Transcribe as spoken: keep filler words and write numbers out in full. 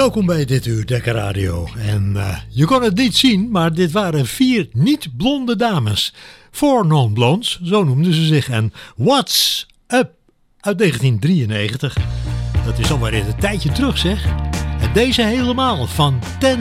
Welkom bij dit uur Dekker Radio. En uh, je kon het niet zien, maar dit waren vier niet-blonde dames. Four Non-Blondes, zo noemden ze zich. En What's Up uit negentien drieënnegentig. Dat is alweer een tijdje terug, zeg. En deze helemaal van Ten